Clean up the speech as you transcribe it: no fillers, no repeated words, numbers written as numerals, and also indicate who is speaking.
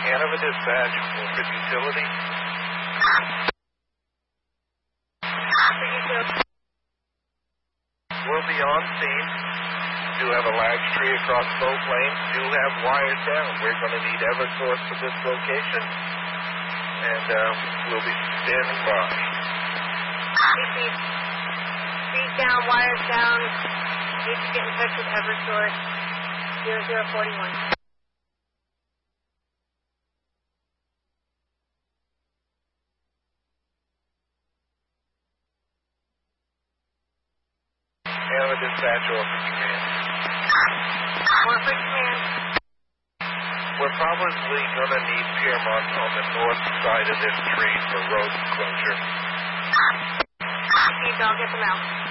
Speaker 1: Hanover Dispatch, Wilfred Utility. We'll be on scene. Do have a large tree across both lanes. Do have wires down. We're going to need Eversource for this location. And we'll be standing by.
Speaker 2: Trees down, wires down. Need to get in touch with Eversource. 0041.
Speaker 1: Hanover Dispatch, Orford Command.
Speaker 2: Orford Command.
Speaker 1: We're probably going to need Piermont on the north side of this tree for road closure.
Speaker 2: I'll get them out.